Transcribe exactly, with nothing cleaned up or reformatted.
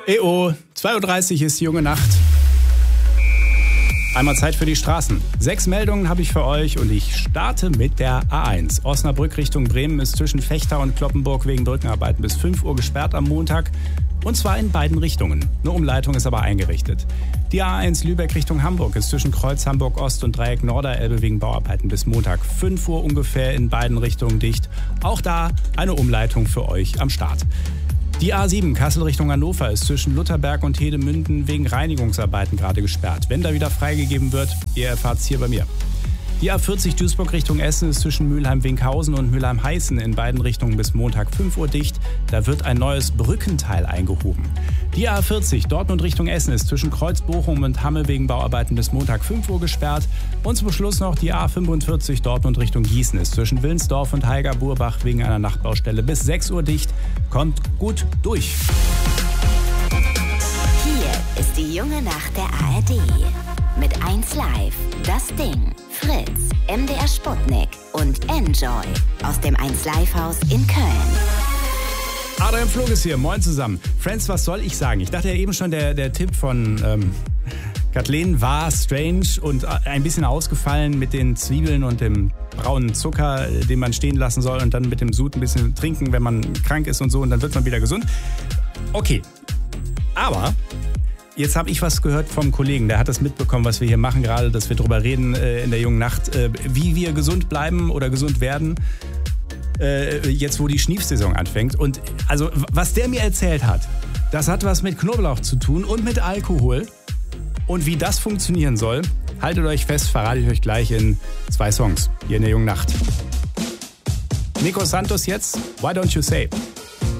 E O, zwei Uhr dreißig ist die junge Nacht. Einmal Zeit für die Straßen. Sechs Meldungen habe ich für euch und ich starte mit der A eins. Osnabrück Richtung Bremen ist zwischen Vechta und Cloppenburg wegen Brückenarbeiten bis fünf Uhr gesperrt am Montag. Und zwar in beiden Richtungen. Eine Umleitung ist aber eingerichtet. Die A eins Lübeck Richtung Hamburg ist zwischen Kreuz Hamburg Ost und Dreieck Norderelbe wegen Bauarbeiten bis Montag fünf Uhr ungefähr in beiden Richtungen dicht. Auch da eine Umleitung für euch am Start. Die A sieben Kassel Richtung Hannover ist zwischen Lutherberg und Hedemünden wegen Reinigungsarbeiten gerade gesperrt. Wenn da wieder freigegeben wird, ihr erfahrt es hier bei mir. Die A vierzig Duisburg Richtung Essen ist zwischen Mülheim-Winkhausen und Mülheim-Heißen in beiden Richtungen bis Montag fünf Uhr dicht. Da wird ein neues Brückenteil eingehoben. Die A vierzig Dortmund Richtung Essen ist zwischen Kreuz-Bochum und Hamme wegen Bauarbeiten bis Montag fünf Uhr gesperrt. Und zum Schluss noch die A fünfundvierzig Dortmund Richtung Gießen ist zwischen Willensdorf und Heiger-Burbach wegen einer Nachtbaustelle bis sechs Uhr dicht. Kommt gut durch. Hier ist die junge Nacht der A R D. Mit eins Live, Das Ding, Fritz, M D R Sputnik und Enjoy aus dem eins Live Haus in Köln. Adrian Flog ist hier, moin zusammen. Friends, was soll ich sagen? Ich dachte ja eben schon, der, der Tipp von ähm, Kathleen war strange und ein bisschen ausgefallen mit den Zwiebeln und dem braunen Zucker, den man stehen lassen soll und dann mit dem Sud ein bisschen trinken, wenn man krank ist und so und dann wird man wieder gesund. Okay, aber jetzt habe ich was gehört vom Kollegen, der hat das mitbekommen, was wir hier machen gerade, dass wir drüber reden äh, in der jungen Nacht, äh, wie wir gesund bleiben oder gesund werden, äh, jetzt wo die Schniefsaison anfängt. Und also was der mir erzählt hat, das hat was mit Knoblauch zu tun und mit Alkohol. Und wie das funktionieren soll, haltet euch fest, verrate ich euch gleich in zwei Songs hier in der jungen Nacht. Nico Santos jetzt, Why Don't You Say?